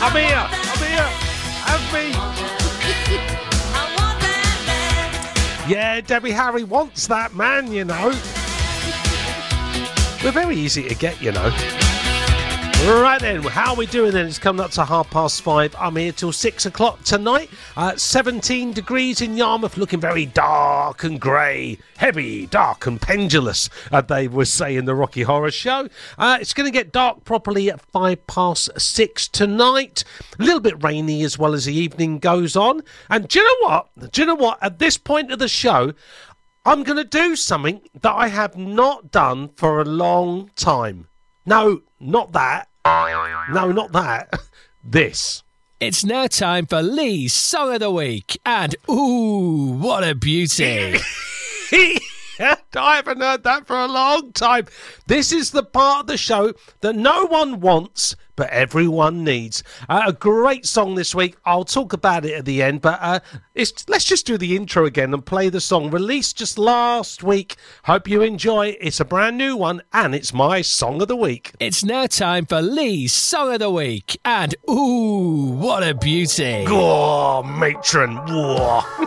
I'm here. Have me. Yeah, Debbie Harry wants that man, you know. We're very easy to get, you know. Right then, how are we doing then? It's coming up to 5:30. I'm here till 6 o'clock tonight. 17 degrees in Yarmouth, looking very dark and grey. Heavy, dark and pendulous, they would say in the Rocky Horror Show. It's going to get dark properly at 6:05 tonight. A little bit rainy as well as the evening goes on. And do you know what? At this point of the show, I'm going to do something that I have not done for a long time. No, not that. No, not that. This. It's now time for Lee's Song of the Week. And, ooh, what a beauty. I haven't heard that for a long time. This is the part of the show that no one wants, but everyone needs. A great song this week. I'll talk about it at the end, but let's just do the intro again and play the song released just last week. Hope you enjoy. It's a brand new one, and it's my Song of the Week. It's now time for Lee's Song of the Week. And, ooh, what a beauty. Oh, matron. Whoa.